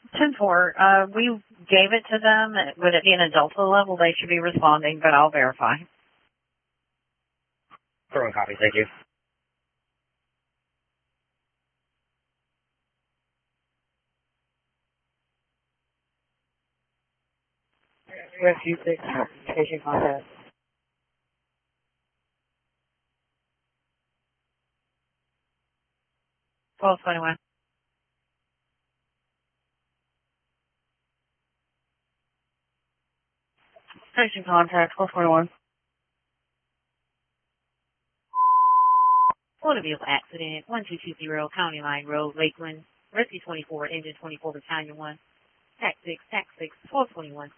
10-4, we gave it to them. Would it be an Delta level? They should be responding, but I'll verify. Throwing copy, thank you. Rescue 6, patient contact. $12.21. Patient contact, 12.21. Motor vehicle accident, 1220 County Line Road, Lakeland. Rescue 24, Engine 24, Battalion 1. TAC 6, 1221.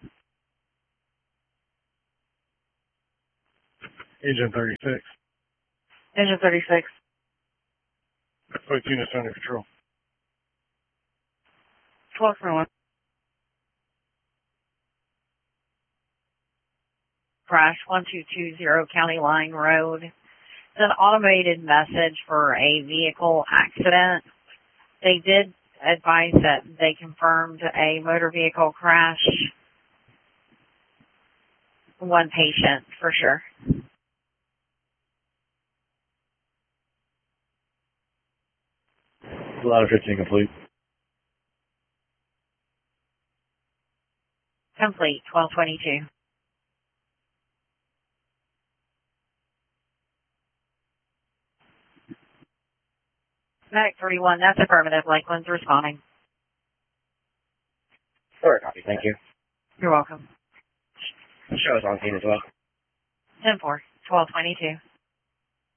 Engine 36. Engine 36. Both units under control. 1221. Crash 1220 County Line Road. It's an automated message for a vehicle accident. They did advise that they confirmed a motor vehicle crash. One patient, for sure. Ladder 15 complete. Complete, 1222. Medic 31, that's affirmative. Lakeland's responding. Third copy, thank you. You're welcome. Show us on scene as well. 10-4, 1222.